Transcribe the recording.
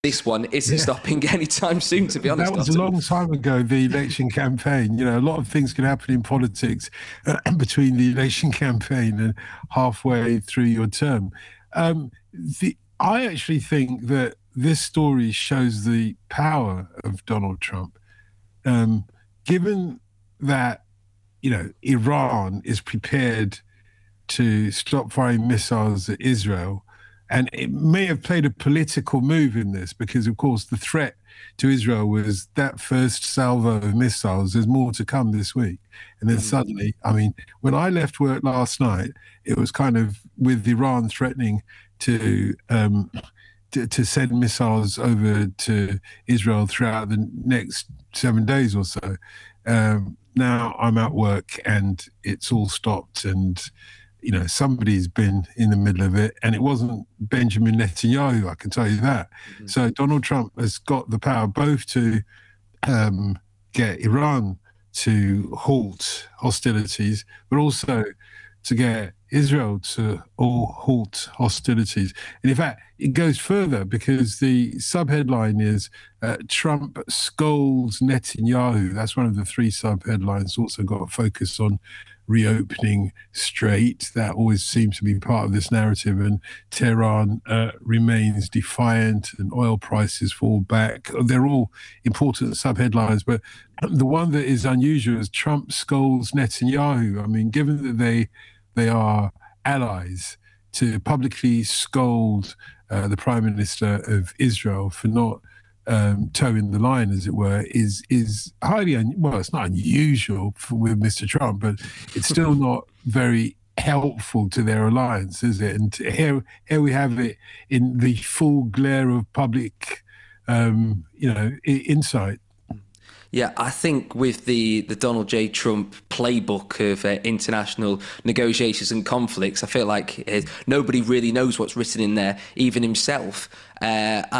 this one isn't stopping anytime soon, to be honest. That was a long time ago, the election campaign. You know, a lot of things can happen in politics between the election campaign and halfway through your term. I actually think that this story shows the power of Donald Trump. Given that, you know, Iran is prepared to stop firing missiles at Israel, and it may have played a political move in this because, of course, the threat to Israel was that first salvo of missiles. There's more to come this week. And then suddenly, I mean, when I left work last night, it was kind of with Iran threatening to send missiles over to Israel throughout the next 7 days or so. Now I'm at work and it's all stopped, and you know, somebody's been in the middle of it, and it wasn't Benjamin Netanyahu, I can tell you that. So Donald Trump has got the power both to get Iran to halt hostilities, but also to get Israel to halt hostilities. And in fact, it goes further because the subheadline is Trump scolds Netanyahu. That's one of the three subheadlines. Also got a focus on reopening Strait. That always seems to be part of this narrative. And Tehran remains defiant and oil prices fall back. They're all important subheadlines. But the one that is unusual is Trump scolds Netanyahu. I mean, given that they are allies, to publicly scold the Prime Minister of Israel for not towing the line, as it were, is highly well. It's not unusual with Mr. Trump, but it's still not very helpful to their alliance, is it? And here we have it in the full glare of public, insight. Yeah, I think with the Donald J. Trump playbook of international negotiations and conflicts, I feel like nobody really knows what's written in there, even himself.